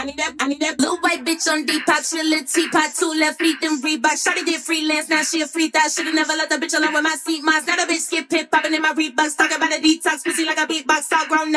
I need that blue white bitch on Depop. She a little teapot, 2 left feet, them Reebok. Shawty did freelance, now she a free thot. Shoulda never let the bitch alone with my seat moss. Now the bitch skip hip popping in my Reeboks. Talk about a detox, pussy like a beatbox. All grown